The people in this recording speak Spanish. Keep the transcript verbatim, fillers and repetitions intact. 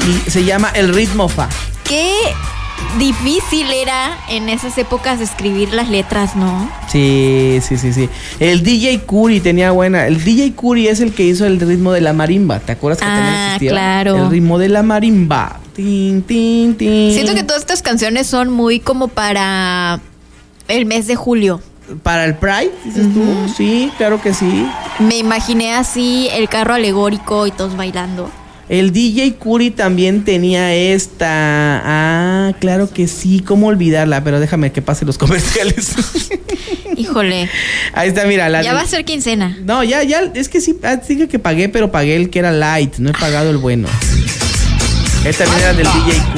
y se llama El Ritmo Fa. Qué difícil era en esas épocas escribir las letras, ¿no? Sí, sí, sí, sí. El D J Curi tenía buena. El D J Curi es el que hizo el ritmo de la marimba. ¿Te acuerdas que ah, también existía? Claro. El ritmo de la marimba. Tin, tin, tin. Siento que todas estas canciones son muy como para el mes de julio. Para el Pride, dices uh-huh. tú. Sí, claro que sí. Me imaginé así el carro alegórico y todos bailando. El D J Curi también tenía esta. Ah, claro que sí. ¿Cómo olvidarla? Pero déjame que pase los comerciales. Híjole. Ahí está, mira. La ya de... va a ser quincena. No, ya, ya. Es que sí, dije que pagué, pero pagué el que era light. No he pagado el bueno. Esta también era del D J Curi.